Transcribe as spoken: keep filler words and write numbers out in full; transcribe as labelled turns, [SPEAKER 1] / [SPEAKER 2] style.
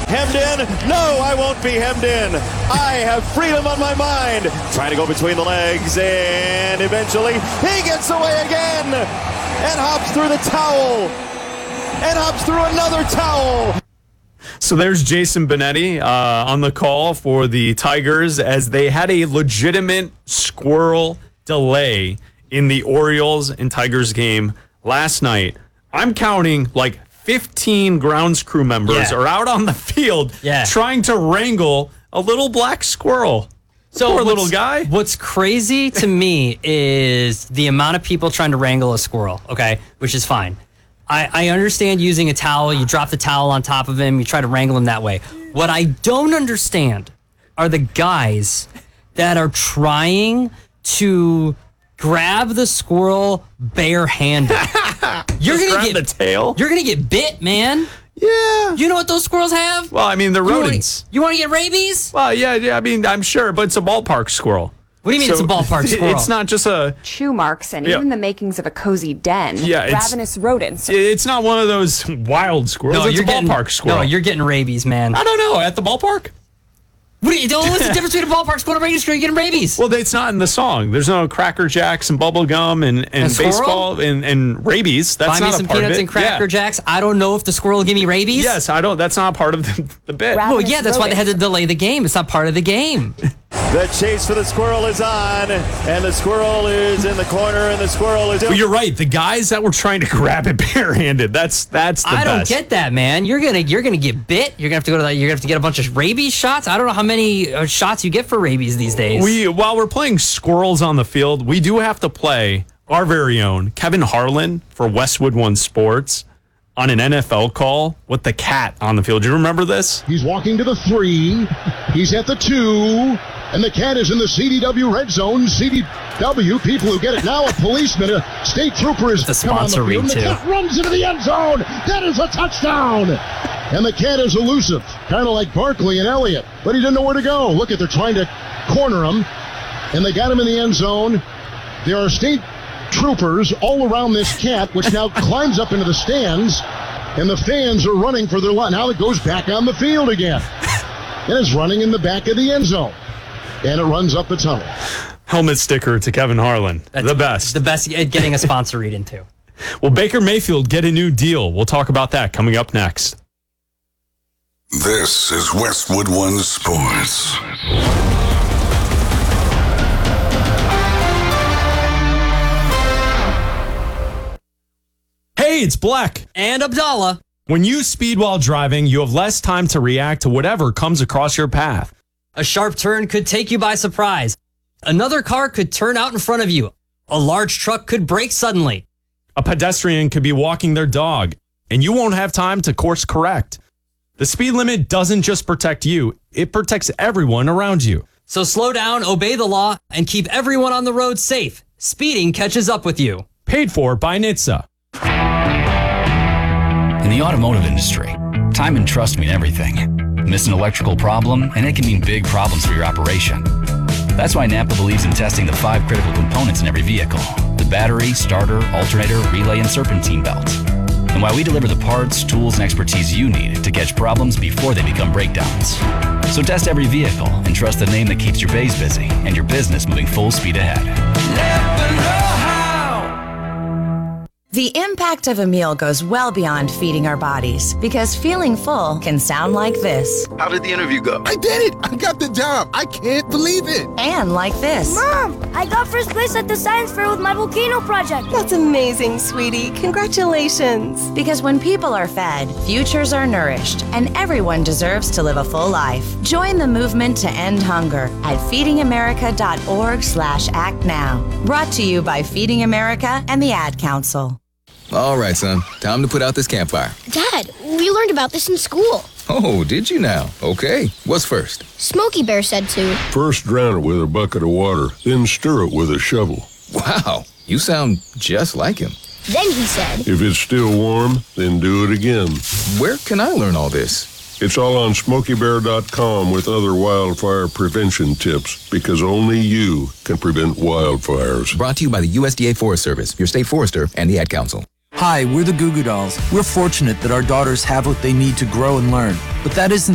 [SPEAKER 1] Hemmed in? No, I won't be hemmed in. I have freedom on my mind. Trying to go between the legs, and eventually he gets away again and hops through the towel and hops through another towel.
[SPEAKER 2] So there's Jason Benetti uh, on the call for the Tigers as they had a legitimate squirrel delay in the Orioles and Tigers game last night. I'm counting like fifteen grounds crew members
[SPEAKER 3] Yeah.
[SPEAKER 2] are out on the field
[SPEAKER 3] Yeah.
[SPEAKER 2] trying to wrangle a little black squirrel.
[SPEAKER 3] So
[SPEAKER 2] Poor
[SPEAKER 3] what's-
[SPEAKER 2] little guy.
[SPEAKER 3] What's crazy to me is the amount of people trying to wrangle a squirrel, okay, which is fine. I, I understand using a towel. You drop the towel on top of him. You try to wrangle him that way. What I don't understand are the guys that are trying to grab the squirrel barehanded. You're
[SPEAKER 2] Just
[SPEAKER 3] gonna
[SPEAKER 2] grab
[SPEAKER 3] get
[SPEAKER 2] the tail?
[SPEAKER 3] You're gonna get bit, man.
[SPEAKER 2] Yeah.
[SPEAKER 3] You know what those squirrels have?
[SPEAKER 2] Well, I mean, they're
[SPEAKER 3] You wanna-
[SPEAKER 2] rodents.
[SPEAKER 3] You want to get rabies?
[SPEAKER 2] Well, yeah, yeah. I mean, I'm sure, but it's a ballpark squirrel.
[SPEAKER 3] What do you mean it's a ballpark squirrel?
[SPEAKER 2] It's not just a.
[SPEAKER 4] Chew marks and
[SPEAKER 2] Yeah.
[SPEAKER 4] even the makings of a cozy den.
[SPEAKER 2] Yeah, it's-
[SPEAKER 4] Ravenous rodents.
[SPEAKER 2] It's not one of those wild squirrels. it's a
[SPEAKER 3] getting,
[SPEAKER 2] ballpark squirrel.
[SPEAKER 3] No, you're getting rabies, man.
[SPEAKER 2] I don't know. At the ballpark?
[SPEAKER 3] What do you, what's the difference between a ballpark squirrel and a rabies squirrel? You're getting rabies.
[SPEAKER 2] Well, it's not in the song. There's no Cracker Jacks and bubble gum and, and
[SPEAKER 3] A squirrel?
[SPEAKER 2] baseball and, and rabies. That's
[SPEAKER 3] Buy me
[SPEAKER 2] not
[SPEAKER 3] some
[SPEAKER 2] a part
[SPEAKER 3] peanuts
[SPEAKER 2] of it.
[SPEAKER 3] and Cracker
[SPEAKER 2] yeah.
[SPEAKER 3] Jacks. I don't know if the squirrel will give me rabies.
[SPEAKER 2] Yes, I don't. That's not part of the, the bit.
[SPEAKER 4] Ra-
[SPEAKER 3] Well, yeah, that's why they had to delay the game. It's not part of the game.
[SPEAKER 1] The chase for the squirrel is on, and the squirrel is in the corner, and the squirrel is...
[SPEAKER 2] Well, you're right. The guys that were trying to grab it barehanded. That's that's the
[SPEAKER 3] I don't
[SPEAKER 2] best.
[SPEAKER 3] get that, man. You're gonna you're gonna get bit. You're gonna have to go to the, you're gonna have to get a bunch of rabies shots. I don't know how many uh, shots you get for rabies these days.
[SPEAKER 2] We while we're playing squirrels on the field, we do have to play our very own Kevin Harlan for Westwood One Sports on an N F L call with the cat on the field. Do you remember this?
[SPEAKER 5] He's walking to the three. He's at the two. And the cat is in the C D W red zone. C D W, people who get it now, a policeman, a state trooper is
[SPEAKER 3] The
[SPEAKER 5] come on
[SPEAKER 3] sponsor
[SPEAKER 5] the field.
[SPEAKER 3] read,
[SPEAKER 5] And the
[SPEAKER 3] too.
[SPEAKER 5] cat runs into the end zone. That is a touchdown. And the cat is elusive, kind of like Barkley and Elliott. But he didn't know where to go. Look at, they're trying to corner him. And they got him in the end zone. There are state troopers all around this cat, which now climbs up into the stands. And the fans are running for their life. Now it goes back on the field again. And it's running in the back of the end zone. And it runs up the tunnel.
[SPEAKER 2] Helmet sticker to Kevin Harlan.
[SPEAKER 3] That's
[SPEAKER 2] the best.
[SPEAKER 3] The best at getting a sponsor read into.
[SPEAKER 2] Will Baker Mayfield get a new deal? We'll talk about that coming up next.
[SPEAKER 6] This is Westwood One Sports.
[SPEAKER 2] Hey, it's Black.
[SPEAKER 3] And Abdallah.
[SPEAKER 2] When you speed while driving, you have less time to react to whatever comes across your path.
[SPEAKER 3] A sharp turn could take you by surprise. Another car could turn out in front of you. A large truck could brake suddenly.
[SPEAKER 2] A pedestrian could be walking their dog, and you won't have time to course correct. The speed limit doesn't just protect you, it protects everyone around you.
[SPEAKER 3] So slow down, obey the law, and keep everyone on the road safe. Speeding catches up with you.
[SPEAKER 2] Paid for by N H T S A.
[SPEAKER 7] In the automotive industry, time and trust mean everything. Miss an electrical problem, and it can mean big problems for your operation. That's why Napa believes in testing the five critical components in every vehicle: the battery, starter, alternator, relay, and serpentine belt. And why we deliver the parts, tools, and expertise you need to catch problems before they become breakdowns. So test every vehicle and trust the name that keeps your bays busy and your business moving full speed ahead.
[SPEAKER 8] Never know how.
[SPEAKER 9] The impact of a meal goes well beyond feeding our bodies, because feeling full can sound like this.
[SPEAKER 10] How did the interview go?
[SPEAKER 11] I did it! I got the job! I can't believe it!
[SPEAKER 9] And like this.
[SPEAKER 12] Mom, I got first place at the science fair with my volcano project.
[SPEAKER 13] That's amazing, sweetie. Congratulations.
[SPEAKER 9] Because when people are fed, futures are nourished, and everyone deserves to live a full life. Join the movement to end hunger at feedingamerica.org slash act now. Brought to you by Feeding America and the Ad Council.
[SPEAKER 14] All right, son. Time to put out this campfire.
[SPEAKER 15] Dad, we learned about this in school.
[SPEAKER 14] Oh, did you now? Okay. What's first?
[SPEAKER 15] Smokey Bear said to.
[SPEAKER 16] First drown it with a bucket of water, then stir it with a shovel.
[SPEAKER 14] Wow, you sound just like him.
[SPEAKER 15] Then he said.
[SPEAKER 16] If it's still warm, then do it again.
[SPEAKER 14] Where can I learn all this?
[SPEAKER 16] It's all on smokey bear dot com with other wildfire prevention tips, because only you can prevent wildfires.
[SPEAKER 14] Brought to you by the U S D A Forest Service, your state forester, and the Ad Council.
[SPEAKER 17] Hi, we're the Goo Goo Dolls. We're fortunate that our daughters have what they need to grow and learn, but that isn't